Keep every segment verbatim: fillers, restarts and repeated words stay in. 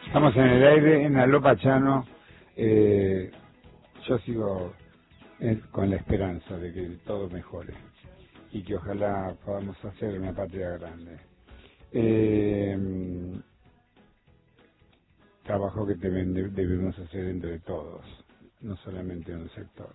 Estamos en el aire, en Aló Pachano. Eh, yo sigo eh, con la esperanza de que todo mejore y que ojalá podamos hacer una patria grande. Eh, trabajo que deben, debemos hacer entre todos, no solamente en un sector.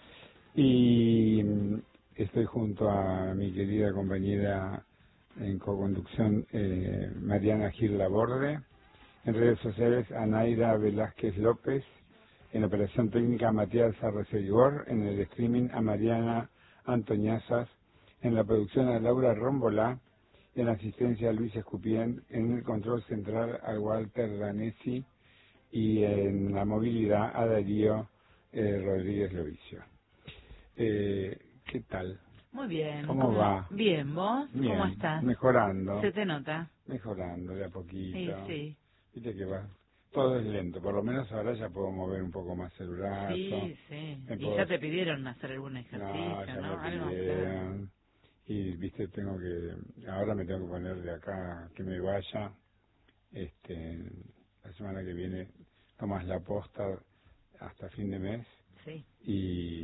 Y estoy junto a mi querida compañera en coconducción, eh, Mariana Gil Laborde. En redes sociales, Anaira Velázquez López. En operación técnica, Matías Arreceigor. En el streaming, a Mariana Antoñazas. En la producción, a Laura Rómbola. En la asistencia, a Luis Escupien. En el control central, a Walter Danesi. Y en la movilidad, a Darío eh, Rodríguez Lovicio. Eh, ¿Qué tal? Muy bien. ¿Cómo, ¿Cómo va? Bien, ¿vos? Bien, ¿Cómo estás? Mejorando. ¿Se te nota? Mejorando de a poquito. Sí, sí. Viste que va, todo es lento, por lo menos ahora ya puedo mover un poco más el brazo. Sí, sí. Me Y puedo... ya te pidieron hacer algún ejercicio, no, ya ¿no? me Algo. pidieron. Y viste, tengo que, ahora me tengo que poner de acá, que me vaya, este, la semana que viene tomas la posta hasta fin de mes. Sí. Y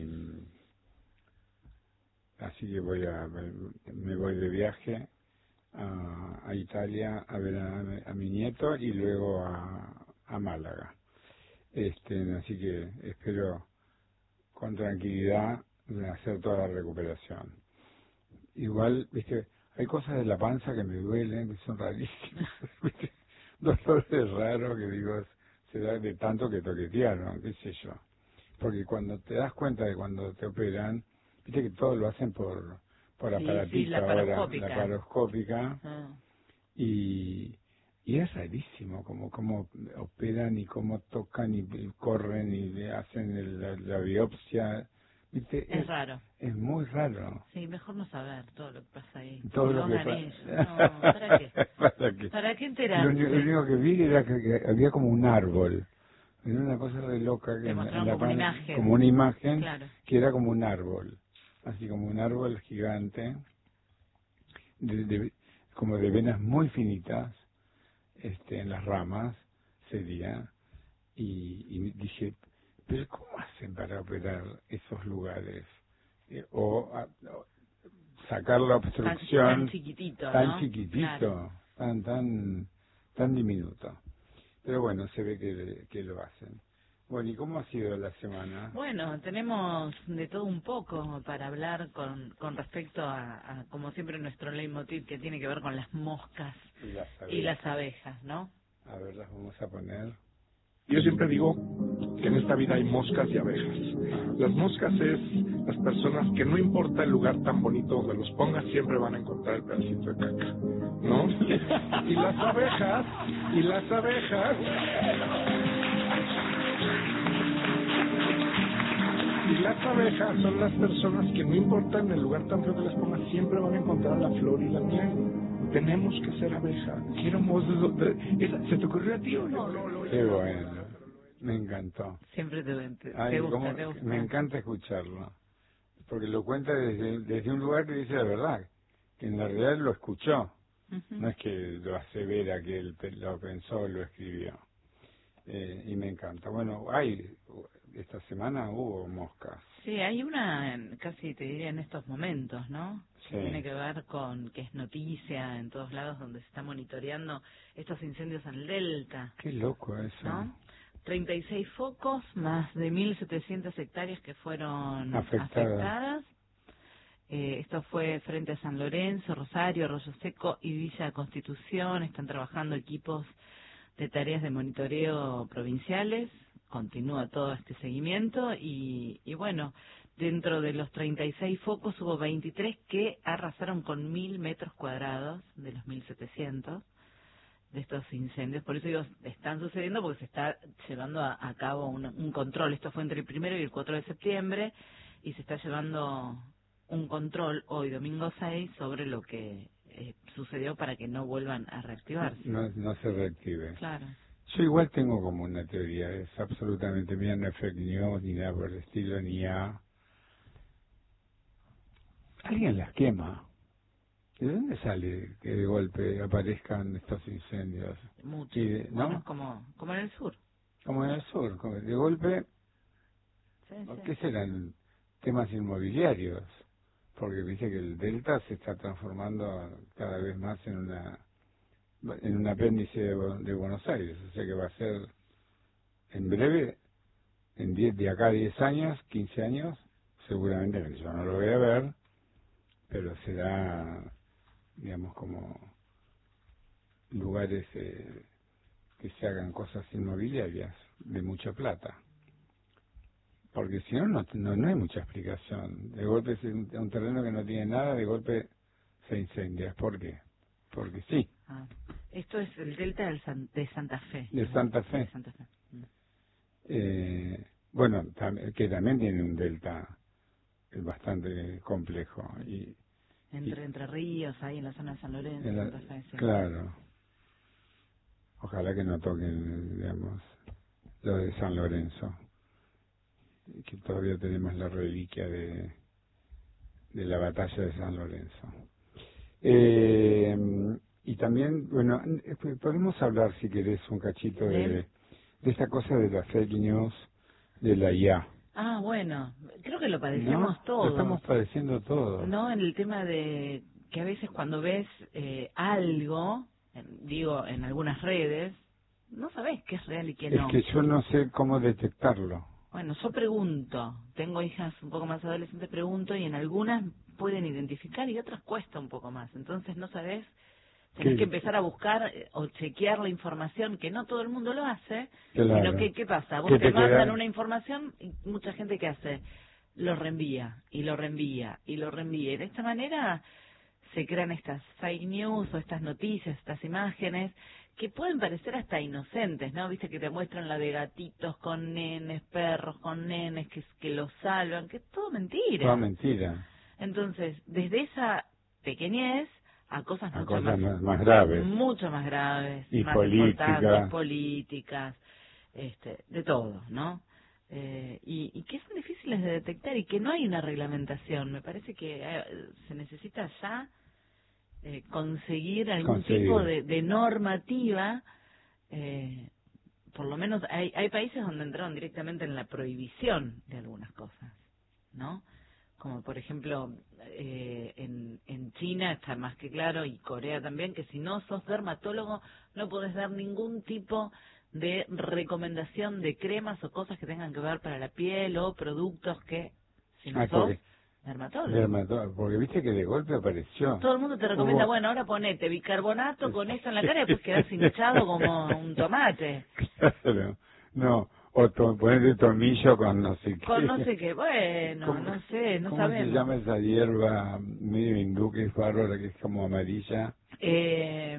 así que voy a, me voy de viaje a, a Italia a ver a, a mi nieto y luego a, a Málaga. Este, así que espero con tranquilidad hacer toda la recuperación. Igual, viste, hay cosas de la panza que me duelen, que son rarísimas. ¿Viste? Dolores raros que digo, se da de tanto que toquetearon, qué sé yo. Porque cuando te das cuenta de cuando te operan, viste que todo lo hacen por por Sí, aparatito sí, la ahora, paroscópica. la paroscópica, Ah. y, y es rarísimo como cómo operan y cómo tocan y, y corren y hacen el, la, la biopsia, ¿viste? Es, es raro. Es muy raro. Sí, mejor no saber todo lo que pasa ahí. Todo que lo lo que hagan pasa. ellos. No, ¿para qué? ¿Para qué? ¿Para qué Lo, enterarse? único- lo único que vi era que, que había como un árbol. Era una cosa de loca que Te en, la- en mostraron la como una pan- imagen. como una imagen Claro. que era como un árbol, así como un árbol gigante, de, de- como de venas muy finitas, este, en las ramas sería, y, y dije, pero ¿cómo hacen para operar esos lugares? Eh, o, a- o sacar la Tan, obstrucción tan chiquitito, tan ¿no? chiquitito, Claro. tan tan tan diminuto. Pero bueno, se ve que, que lo hacen. Bueno, ¿y cómo ha sido la semana? Bueno, tenemos de todo un poco para hablar con, con respecto a, a, como siempre, nuestro leitmotiv que tiene que ver con las moscas Y las y abejas. las abejas, ¿no? A ver, las vamos a poner. Yo siempre digo que en esta vida hay moscas y abejas. Las moscas es las personas que no importa el lugar tan bonito donde los pongas, siempre van a encontrar el pedacito de caca, ¿no? Y las abejas, y las abejas, y las abejas son las personas que no importa en el lugar tan feo que les pongas, siempre van a encontrar la flor y la miel. Tenemos que ser abeja. Quiero mos- de- esa- ¿Se te ocurrió a ti o no? no, no Qué bueno, me encantó. Siempre te, te, Ay, te gusta, cómo- te gusta. me encanta escucharlo, porque lo cuenta desde, desde un lugar que dice la verdad, que en la realidad lo escuchó, Ujú. no es que lo asevera que él pe- lo pensó o lo escribió. Eh, y me encanta. Bueno, hay, esta semana hubo moscas. Sí, hay una, en- casi te diría en estos momentos, ¿no? Que Sí. tiene que ver con que es noticia en todos lados donde se está monitoreando estos incendios en el Delta, Qué loco eso. ¿no? treinta y seis focos, más de mil setecientas hectáreas que fueron Afectadas. afectadas. Eh, esto fue frente a San Lorenzo, Rosario, Arroyo Seco y Villa Constitución. Están trabajando equipos de tareas de monitoreo provinciales. Continúa todo este seguimiento y, y bueno, dentro de los treinta y seis focos hubo veintitrés que arrasaron con mil metros cuadrados de los mil setecientos de estos incendios. Por eso digo, están sucediendo porque se está llevando a, a cabo un, un control. Esto fue entre el primero y el cuatro de septiembre y se está llevando un control hoy, domingo seis, sobre lo que eh, sucedió para que no vuelvan a reactivarse. No, no se reactive. Claro. Yo igual tengo como una teoría, es absolutamente mía, no es fake news, ni nada por el estilo, ni a... Alguien las quema. ¿De dónde sale que de golpe aparezcan estos incendios? Mucho. Y de, ¿no? Bueno, como, como en el sur. Como en el sur, como de golpe, Sí, ¿qué sí. serán? Temas inmobiliarios, porque dice que el delta se está transformando cada vez más en una en un apéndice de, Bu- de Buenos Aires, o sea que va a ser en breve, en diez de acá a diez años, quince años, seguramente, que yo no lo voy a ver, pero será, digamos, como lugares eh, que se hagan cosas inmobiliarias de mucha plata. Porque si no, no, no, no hay mucha explicación. De golpe es un, un terreno que no tiene nada, de golpe se incendia. ¿Por qué? Porque sí. Ah. Esto es el delta del San- de Santa Fe. De Santa Fe. De Santa Fe. Mm. Eh, bueno, tam- que también tiene un delta bastante complejo. Y, Entre y Entre Ríos, ahí en la zona de San Lorenzo, en la- Santa Fe. Sí. claro. Ojalá que no toquen, digamos, lo de San Lorenzo. Que todavía tenemos la reliquia de, de la batalla de San Lorenzo. Eh, y también, bueno, eh, podemos hablar, si querés, un cachito de, de esta cosa de las fake news, de la I A. Ah, bueno, creo que lo ¿No? padecemos Lo todos. estamos padeciendo todos. No, en el tema de que a veces cuando ves eh, algo, en- digo, en algunas redes, no sabes qué es real y qué Es no. que yo no sé cómo detectarlo. Bueno, yo pregunto, tengo hijas un poco más adolescentes, pregunto y en algunas pueden identificar y otras cuesta un poco más. Entonces no sabes, tenés ¿Qué? que empezar a buscar eh, o chequear la información, que no todo el mundo lo hace, Claro. sino que, ¿qué pasa? Vos ¿Qué te te mandan queda? una información y mucha gente que hace, lo reenvía y lo reenvía y lo reenvía. Y de esta manera se crean estas fake news o estas noticias, estas imágenes que pueden parecer hasta inocentes, ¿no? Viste que te muestran la de gatitos con nenes, perros con nenes que, que los salvan, que es todo mentira. Toda mentira. Entonces, desde esa pequeñez a cosas A mucho cosas más, más, más graves. mucho más graves, Y más política. importantes, políticas, este, de todo, ¿no? Eh, y, y que son difíciles de detectar y que no hay una reglamentación. Me parece que eh, se necesita ya eh, conseguir algún Conseguir. tipo de, de normativa. Eh, por lo menos hay, hay países donde entraron directamente en la prohibición de algunas cosas, ¿no? Como por ejemplo eh, en, en China está más que claro, y Corea también, que si no sos dermatólogo no podés dar ningún tipo de recomendación de cremas o cosas que tengan que ver para la piel o productos que, si no Ah, sos porque- dermatólogo. dermatólogo, porque viste que de golpe apareció. Todo el mundo te recomienda, Hubo- bueno, ahora ponete bicarbonato con eso en la cara y después quedás hinchado como un tomate. Claro, no, o to, ponete tomillo con no sé qué. Con no sé qué, bueno, ¿Cómo- no sé, no ¿Cómo sabemos. se llama esa hierba medio hindú que es bárbara, que es como amarilla? Eh,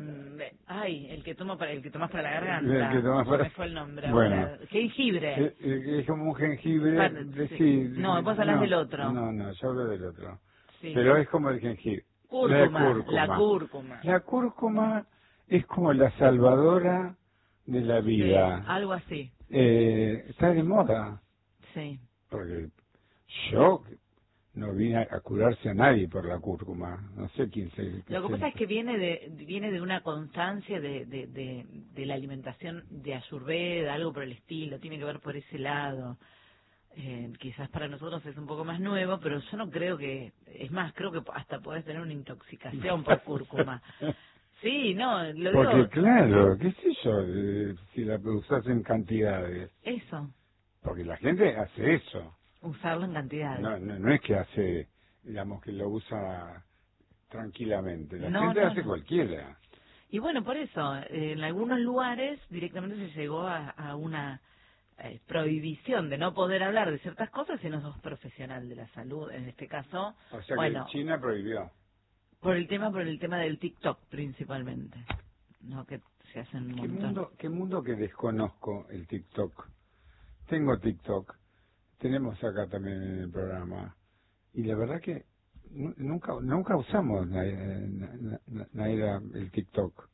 ay, el que toma para el que tomas para la garganta. El que tomas Se para- me fue el nombre Bueno. ahora. Jengibre. Eh, eh, Es como un jengibre. Pa- de- sí. sí, No, vos hablas no, del otro. No, no, yo hablo del otro. Sí. Pero es como el jengibre. Cúrcuma, La cúrcuma. la cúrcuma. La cúrcuma es como la salvadora de la Sí, vida. algo así. Eh, está de moda. Sí. Porque yo no vine a curarse a nadie por la cúrcuma. No sé quién se... Lo que se- pasa es que viene de viene de una constancia de, de, de, de la alimentación de Ayurveda, algo por el estilo, tiene que ver por ese lado. Eh, quizás para nosotros es un poco más nuevo, pero yo no creo que, es más, creo que hasta podés tener una intoxicación por cúrcuma. Sí, no, lo Porque digo, claro, qué sé yo, eh, si la usas en cantidades. eso, Porque la gente hace eso. usarlo en cantidades. No, no, no es que hace, digamos, que lo usa tranquilamente. La No, gente no, hace no. cualquiera. Y bueno, por eso, eh, en algunos lugares directamente se llegó a, a una eh, prohibición de no poder hablar de ciertas cosas si no sos profesional de la salud, en este caso, O sea bueno, que China prohibió. por el tema por el tema del TikTok principalmente, no que se hacen un ¿Qué montón. mundo, qué mundo que desconozco el TikTok? Tengo TikTok, tenemos acá también en el programa, y la verdad que nu- nunca nunca usamos, Na- Na- Na- Naira, el TikTok.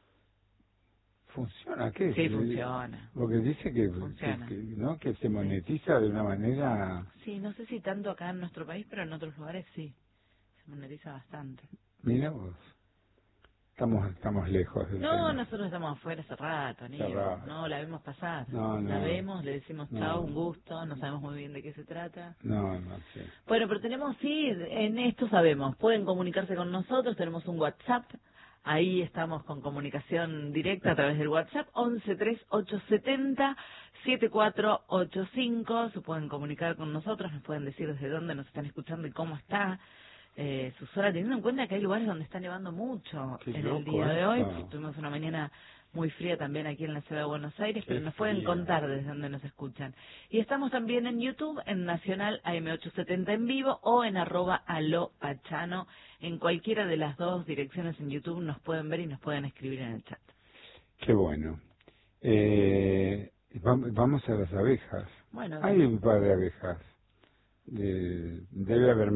¿Funciona? ¿Qué es? Sí, funciona. Porque dice que, Funciona. que, que- ¿no? que se monetiza de una manera... Sí, no sé si tanto acá en nuestro país, pero en otros lugares sí, se monetiza bastante. Mira vos. Estamos estamos lejos del No, tema. nosotros estamos afuera hace rato, Aníbal. rato. No, la vemos pasar. No, no. La vemos, le decimos No. chao, un gusto, no sabemos muy bien de qué se trata. No, no sé. Bueno, pero tenemos, sí, en esto sabemos. Pueden comunicarse con nosotros, tenemos un WhatsApp. Ahí estamos con comunicación directa a través del WhatsApp, once tres ocho setenta siete cuatro ocho cinco. Se pueden comunicar con nosotros, nos pueden decir desde dónde nos están escuchando y cómo está eh, su zona, teniendo en cuenta que hay lugares donde está nevando mucho. Qué en loco el día de hoy esto. tuvimos una mañana muy fría también aquí en la ciudad de Buenos Aires, pero Qué nos pueden frío. contar desde dónde nos escuchan. Y estamos también en YouTube, en Nacional A M ochocientos setenta en vivo o en arroba alo pachano. En cualquiera de las dos direcciones en YouTube nos pueden ver y nos pueden escribir en el chat. Qué bueno. Eh, vam- vamos a las abejas. Bueno, Hay un par de abejas. De- debe haber